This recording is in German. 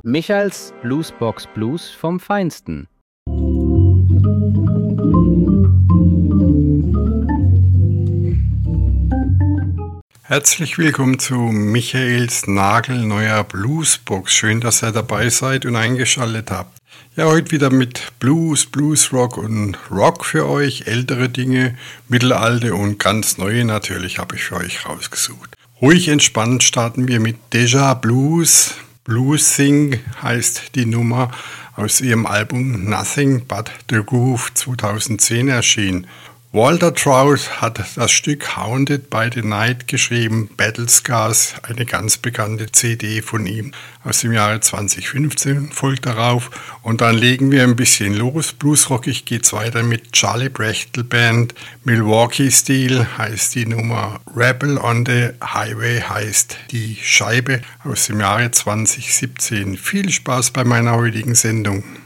Michaels Bluesbox Blues vom Feinsten. Herzlich willkommen zu Michaels nagelneuer Bluesbox. Schön, dass ihr dabei seid und eingeschaltet habt. Ja, heute wieder mit Blues, Bluesrock und Rock für euch. Ältere Dinge, mittelalte und ganz neue natürlich habe ich für euch rausgesucht. Ruhig entspannt starten wir mit Deja Blues. Blues Sing heißt die Nummer, aus ihrem Album Nothing But The Groove 2010 erschienen. Walter Trout hat das Stück Haunted by the Night geschrieben, Battle Scars, eine ganz bekannte CD von ihm aus dem Jahre 2015 folgt darauf. Und dann legen wir ein bisschen los. Bluesrockig geht's weiter mit Charlie Brechtel Band. Milwaukee Steel heißt die Nummer, Rebel on the Highway heißt die Scheibe aus dem Jahre 2017. Viel Spaß bei meiner heutigen Sendung.